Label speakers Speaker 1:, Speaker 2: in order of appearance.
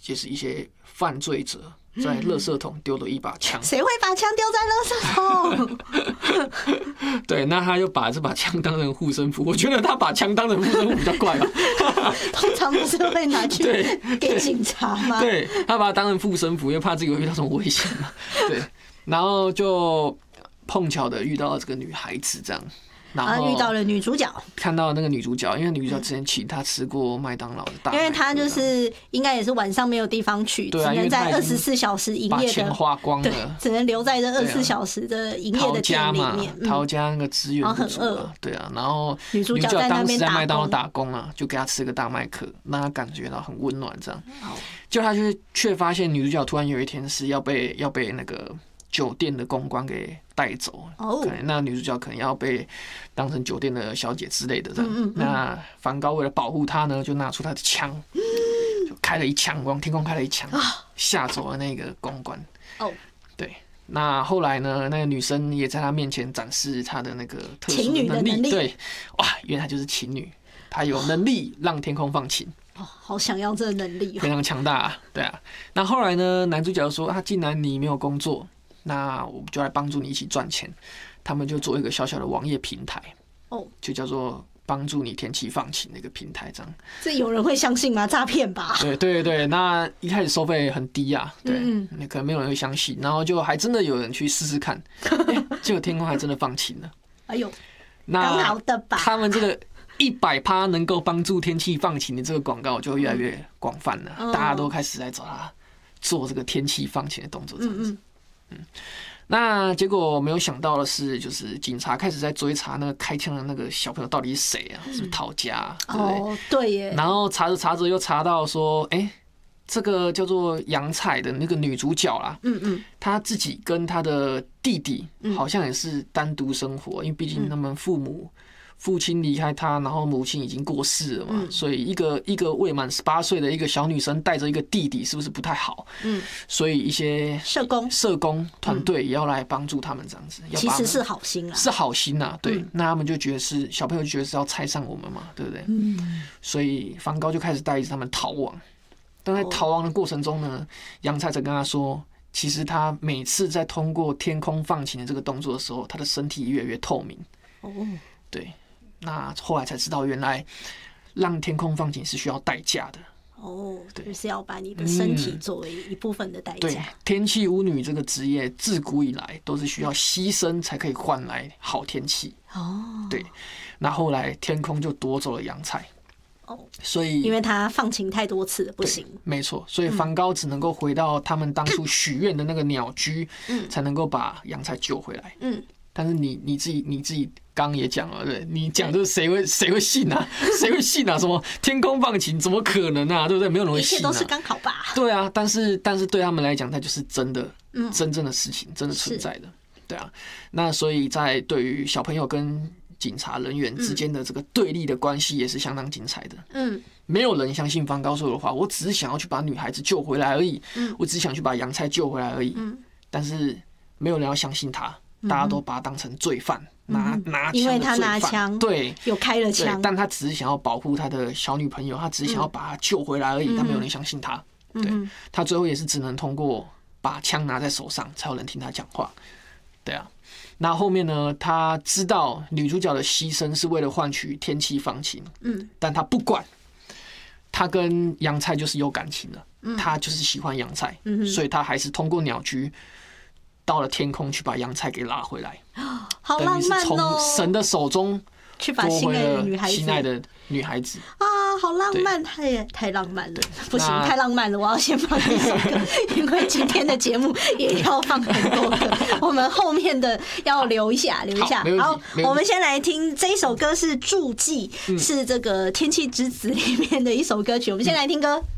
Speaker 1: 就是一些犯罪者在垃圾桶丢了一把枪。
Speaker 2: 谁会把枪丢在垃圾桶？
Speaker 1: 对，那他就把这把枪当成护身符。我觉得他把枪当成护身符比较怪吧。
Speaker 2: 通常不是会拿去给警察吗？
Speaker 1: 对，他把它当成护身符，因为怕自己会遇到什么危险嘛。对，然后就碰巧的遇到了这个女孩子这样。然后
Speaker 2: 遇到了女主角，
Speaker 1: 看到那个女主角，因为女主角之前请她吃过麦当劳的大麦克，
Speaker 2: 因为她就是应该也是晚上没有地方去，只能在24小时营业的，
Speaker 1: 把钱花光了，
Speaker 2: 对，只能留在这24小时的营业的店里面。
Speaker 1: 陶家那个资源不足啊，对啊，然后
Speaker 2: 女主角
Speaker 1: 当时在麦当劳打工啊，就给她吃个大麦克，让她感觉到很温暖，这样。就她却发现女主角突然有一天是要被那个酒店的公关给带走，那女主角可能要被当成酒店的小姐之类的这样。那梵高为了保护她呢，就拿出他的枪，就开了一枪，往天空开了一枪，吓走了那个公关。对。那后来呢，那个女生也在他面前展示她的那个特殊的能力，对，哇，原来她就是琴女，她有能力让天空放晴。
Speaker 2: 好想要这个能力，
Speaker 1: 非常强大啊，对啊。那后来呢，男主角说既然你没有工作，那我们就来帮助你一起赚钱。他们就做一个小小的网页平台，就叫做帮助你天气放晴的一个平台，这样。这
Speaker 2: 有人会相信吗？诈骗吧？
Speaker 1: 对，那一开始收费很低啊，对，可能没有人会相信，然后就还真的有人去试试看，结果天空还真的放晴了。
Speaker 2: 哎呦，刚好的吧？
Speaker 1: 他们这个100%能够帮助天气放晴的这个广告就越来越广泛了，大家都开始来找他做这个天气放晴的动作，这样子。那结果没有想到的是，就是警察开始在追查那个开枪的那个小朋友到底是谁啊？是不是陶家？对不对？
Speaker 2: 对耶。
Speaker 1: 然后查着又查到说，这个叫做杨彩的那个女主角啦，她自己跟她的弟弟好像也是单独生活，因为毕竟他们父亲离开他，然后母亲已经过世了嘛，所以一个未满18岁的一个小女生带着一个弟弟，是不是不太好？所以一些社工团队也要来帮助他们这样子。
Speaker 2: 其实是好心啊，
Speaker 1: 是好心啊，对。那他们就觉得是小朋友就觉得是要拆散我们嘛，对不对？所以梵高就开始带着他们逃亡。但在逃亡的过程中呢，杨彩则跟他说，其实他每次在通过天空放晴的这个动作的时候，他的身体越来越透明。对。那后来才知道，原来让天空放晴是需要代价的。
Speaker 2: 就是要把你的身体作为一部分的代价。
Speaker 1: 对，天气巫女这个职业自古以来都是需要牺牲才可以换来好天气。对。那后来天空就夺走了杨彩。所以
Speaker 2: 因为他放晴太多次了，不行。
Speaker 1: 没错，所以梵高只能够回到他们当初许愿的那个鸟居，才能够把杨彩救回来。但是你自己刚刚也讲了，对，你讲这谁会信啊？谁会信啊？什么天空放晴，怎么可能啊？对不对？没有人会信啊。
Speaker 2: 一切都是刚好吧？
Speaker 1: 对啊，但是对他们来讲，它就是真的，真正的事情，真的存在的。对啊，那所以在对于小朋友跟警察人员之间的这个对立的关系也是相当精彩的。没有人相信梵高说的话，我只是想要去把女孩子救回来而已，我只想去把杨彩救回来而已。但是没有人要相信他。大家都把他当成罪犯，拿枪的罪犯，
Speaker 2: 因为他拿枪，
Speaker 1: 对，
Speaker 2: 有开了枪，
Speaker 1: 但他只是想要保护他的小女朋友，他只是想要把他救回来而已，但没有人相信他。对，他最后也是只能通过把枪拿在手上，才有人听他讲话。对啊，那后面呢？他知道女主角的牺牲是为了换取天气放晴，但他不管，他跟杨彩就是有感情了，他就是喜欢杨彩，所以他还是通过鸟居。到了天空去把杨彩给拉回来，
Speaker 2: 好浪漫哦！
Speaker 1: 从神的手中
Speaker 2: 去把心爱
Speaker 1: 的女孩子
Speaker 2: 啊，好浪漫，太浪漫了，不行，太浪漫了，我要先放一首歌，因为今天的节目也要放很多歌，我们后面的要留一下。好，我们先来听这一首歌是《注记》，是这个《天气之子》里面的一首歌曲，我们先来听歌。